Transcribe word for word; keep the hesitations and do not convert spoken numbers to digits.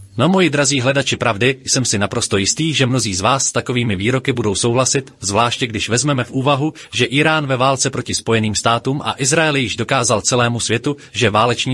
No, moji drazí hledači pravdy, jsem si naprosto jistý, že mnozí z vás s takovými výroky budou souhlasit, zvláště když vezmeme v úvahu, že Irán ve válce proti Spojeným státům a Izrael již dokázal celému světu, že váleční